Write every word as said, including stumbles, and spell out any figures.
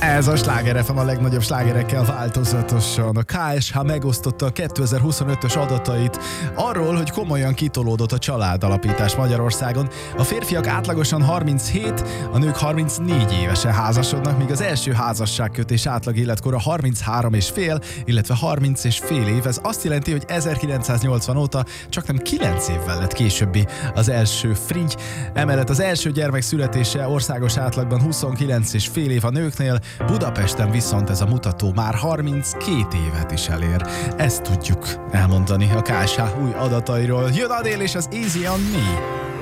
Ez a Sláger ef em a legnagyobb slágerekkel változatosan. A ká es há megosztotta a kétezer-huszonötös adatait arról, hogy komolyan kitolódott a családalapítás Magyarországon. A férfiak átlagosan harminchét, a nők harmincnégy évesen házasodnak, míg az első házasságkötés átlag életkora harminchárom és fél, illetve harminc és fél év. Ez azt jelenti, hogy ezerkilencszáznyolcvan óta csak nem kilenc évvel lett későbbi az első fringy. Emellett az első gyermek születése országos átlagban huszonkilenc és fél év a nőknél, Budapesten viszont ez a mutató már harminckét évet is elér. Ezt tudjuk elmondani a ká es há új adatairól. Jön Adél és az Easy on Me!